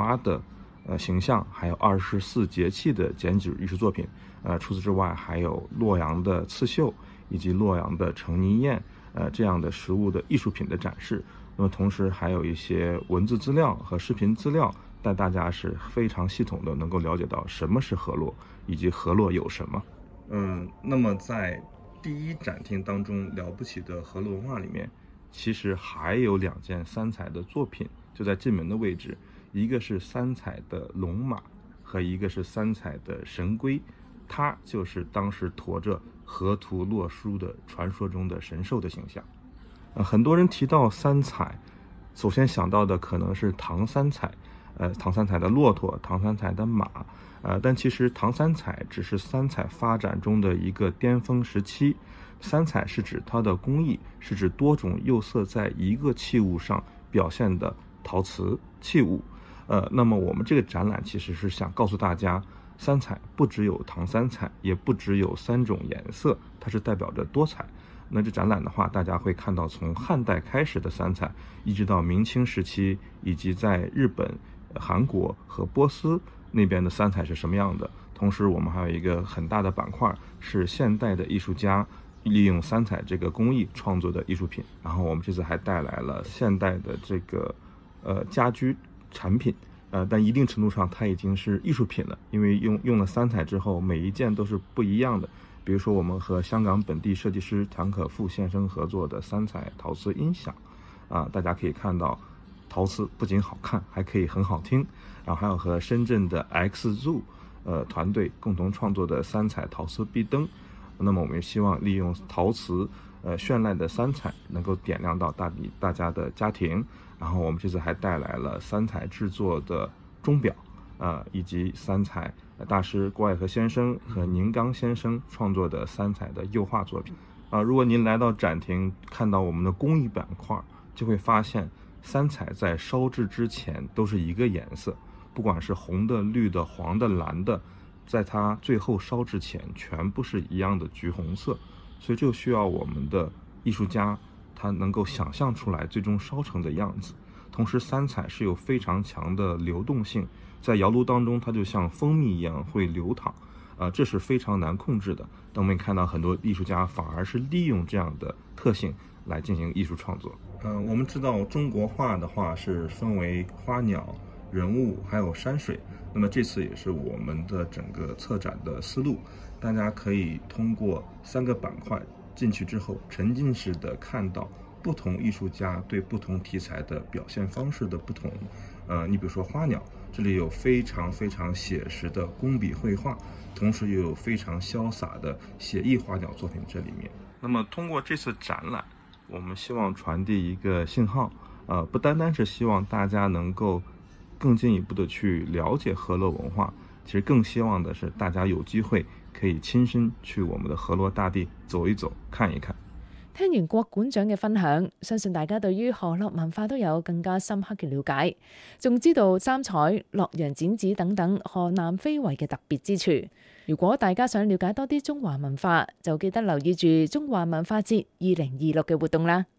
花的形象，还有24节气的剪纸艺术作品。除此之外，还有洛阳的刺绣以及洛阳的成泥宴这样的实物的艺术品的展示。那么同时还有一些文字资料和视频资料，带大家是非常系统的能够了解到什么是河洛，以及河洛有什么。那么在第一展厅当中了不起的河洛文化里面，其实还有2件三彩的作品，就在进门的位置，一个是三彩的龙马，和一个是三彩的神龟，它就是当时驮着河图洛书的传说中的神兽的形象。很多人提到三彩，首先想到的可能是唐三彩，唐三彩的骆驼，唐三彩的马，但其实唐三彩只是三彩发展中的一个巅峰时期。三彩是指它的工艺是指多种釉色在一个器物上表现的陶瓷器物。那么我们这个展览其实是想告诉大家，三彩不只有唐三彩，也不只有3种颜色，它是代表着多彩。那这展览的话，大家会看到从汉代开始的三彩，一直到明清时期，以及在日本、韩国和波斯那边的三彩是什么样的。同时我们还有一个很大的板块是现代的艺术家利用三彩这个工艺创作的艺术品。然后我们这次还带来了现代的这个家居产品，但一定程度上它已经是艺术品了，因为用了三彩之后，每一件都是不一样的。比如说我们和香港本地设计师谭可富先生合作的三彩陶瓷音响，大家可以看到陶瓷不仅好看，还可以很好听。然后还有和深圳的 XZoo 团队共同创作的三彩陶瓷壁灯。那么我们希望利用陶瓷绚烂的三彩能够点亮到大家的家庭。然后我们这次还带来了三彩制作的钟表，以及三彩大师郭爱和先生和宁刚先生创作的三彩的釉画作品。如果您来到展厅看到我们的工艺板块，就会发现三彩在烧制之前都是一个颜色，不管是红的、绿的、黄的、蓝的，在它最后烧制前全部是一样的橘红色。所以这就需要我们的艺术家他能够想象出来最终烧成的样子。同时三彩是有非常强的流动性，在窑炉当中它就像蜂蜜一样会流淌，这是非常难控制的。但我们看到很多艺术家反而是利用这样的特性来进行艺术创作。我们知道中国画的话是分为花鸟、人物还有山水，那么这次也是我们的整个策展的思路。大家可以通过3个板块进去之后，沉浸式的看到不同艺术家对不同题材的表现方式的不同。你比如说花鸟，这里有非常非常写实的工笔绘画，同时又有非常潇洒的写意花鸟作品这里面。那么通过这次展览，我们希望传递一个信号，不单单是希望大家能夠更進一步的去了解河洛文化，其實更希望的是大家有機會可以親身去我們的河洛大地走一走，看一看。 聽完郭館長嘅分享，相信大家對於河洛文化都有更加深刻嘅了解，仲知道三彩、洛陽剪紙等等河南非遺嘅特別之處。如果大家想了解多啲中華文化，就記得留意住中華文化節2026嘅活動啦。